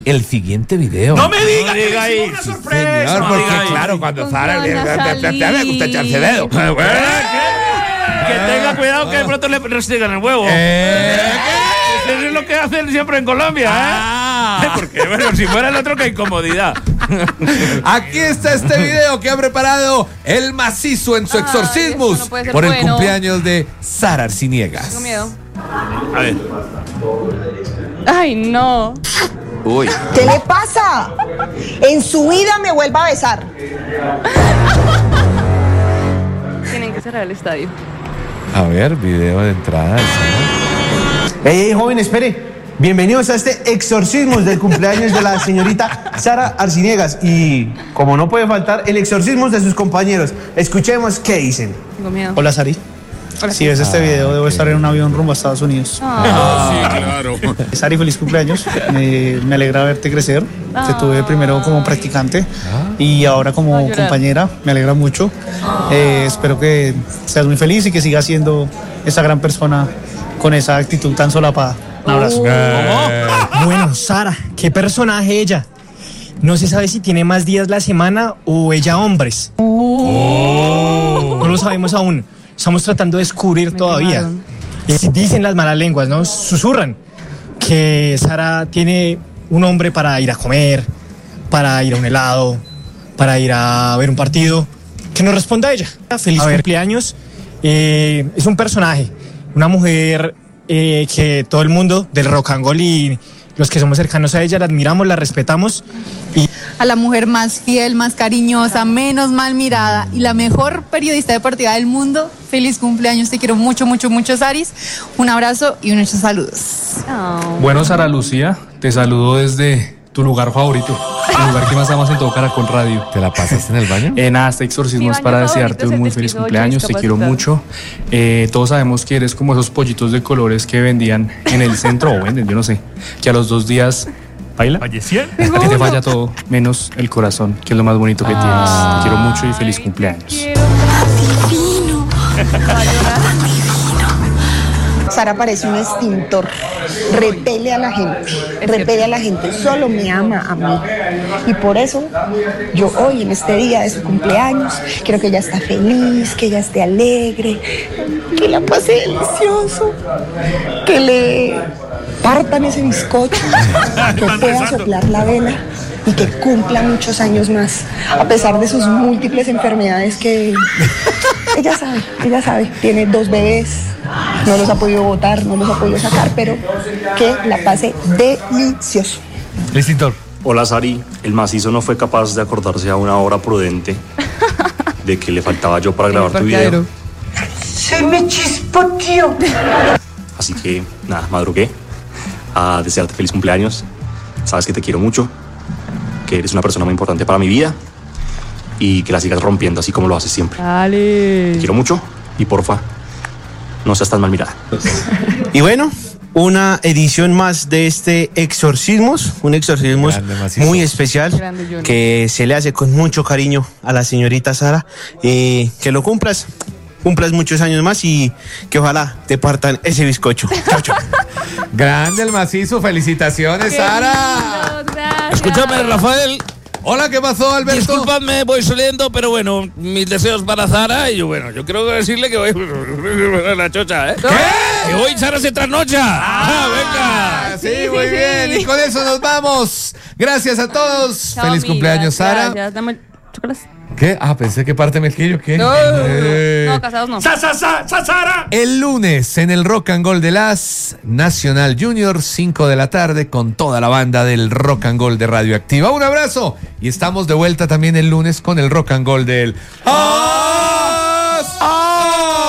el siguiente video. ¡No me digas! No diga ahí. ¡Una sorpresa! Señor, No porque diga claro, ahí. cuando ¿Con Sara qué van a le gusta echarse dedo. Que tenga cuidado que de pronto le restringan el huevo. Eso es lo que hacen siempre en Colombia, Porque, bueno, si fuera el otro, qué incomodidad. Aquí está este video que ha preparado el macizo en su exorcismus esto no puede ser por el bueno. cumpleaños de Sara Arciniegas. Tengo miedo. A ver. Ay, no. Uy. ¿Qué le pasa? En su vida me vuelva a besar. Tienen que cerrar el estadio. A ver, video de entrada. Hey, joven, espere. Bienvenidos a este exorcismo del cumpleaños de la señorita Sara Arciniegas. Y como no puede faltar, el exorcismo de sus compañeros. Escuchemos qué dicen. Tengo miedo. Hola, Sari. Hola. Si ves este video, debo estar en un avión rumbo a Estados Unidos. Sí, claro. Sari, feliz cumpleaños. Me alegra verte crecer. Te tuve primero como practicante y ahora como llorar. compañera. Me alegra mucho. Espero que seas muy feliz y que sigas siendo esa gran persona con esa actitud tan solapada. Un abrazo. Bueno, Sara, ¿qué personaje ella? No se sabe si tiene más días la semana o ella hombres. No lo sabemos aún. Estamos tratando de descubrir todavía. quemaron. Y dicen las malas lenguas, ¿no? Susurran que Sara tiene un hombre para ir a comer, para ir a un helado, para ir a ver un partido. Que nos responda ella. Feliz cumpleaños. Es un personaje, una mujer que todo el mundo del rock and roll y los que somos cercanos a ella la admiramos, la respetamos. Y a la mujer más fiel, más cariñosa, menos mal mirada y la mejor periodista deportiva del mundo. Feliz cumpleaños, te quiero mucho, mucho, mucho, Saris. Un abrazo y muchos saludos. Bueno, Sara Lucía, te saludo desde tu lugar favorito, el lugar que más amas en todo Caracol Radio. ¿Te la pasaste en el baño? Nada, este exorcismo Mi es para baño favorito desearte es un el muy del feliz piso 8 cumpleaños, te quiero discapacitado. mucho. Todos sabemos que eres como esos pollitos de colores que vendían en el centro, o venden, yo no sé, que a los 2 días baila. ¿Fallecieron? A ti te falla todo, menos el corazón, que es lo más bonito que tienes. Te quiero mucho y feliz cumpleaños. Sara parece un extintor. Repele a la gente. Solo me ama a mí. Y por eso, yo hoy, en este día de su cumpleaños, quiero que ella esté feliz, que ella esté alegre, que la pase delicioso, que le partan ese bizcocho, que pueda soplar la vela y que cumpla muchos años más, a pesar de sus múltiples enfermedades que ella sabe, tiene 2 bebés, no los ha podido botar, no los ha podido sacar, pero que la pase delicioso. Extintor. Hola, Sari. El macizo no fue capaz de acordarse a una hora prudente de que le faltaba yo para grabar tu video. Se me chispoteó. Así que, nada, madrugué a desearte feliz cumpleaños. Sabes que te quiero mucho, que eres una persona muy importante para mi vida y que la sigas rompiendo así como lo haces siempre. Dale. Te quiero mucho y porfa, no seas tan mal mirada. Y bueno, una edición más de este exorcismos, un exorcismo Grande, macizo. muy especial Grande, Junior. que se le hace con mucho cariño a la señorita Sara. Que lo cumplas muchos años más y que ojalá te partan ese bizcocho. Chao, chao. Grande el macizo, felicitaciones, Sara. Gracias. Escúchame, Rafael. Hola, ¿qué pasó, Alberto? Disculpadme, voy saliendo, pero bueno, mis deseos para Sara y yo quiero decirle que voy a la chocha, ¿eh? ¿Qué? Que hoy Sara se trasnocha. Venga. Sí, muy bien. Y con eso nos vamos. Gracias a todos. Chao, Feliz amigas. cumpleaños, Sara. Gracias. Dame chocolate. ¿Qué? Pensé que parte mezquillo. ¿Qué? No, casados no. Sara. El lunes en el Rock and Roll de las Nacional Junior, 5 de la tarde, con toda la banda del Rock and Roll de Radioactiva. Un abrazo y estamos de vuelta también el lunes con el Rock and Roll del...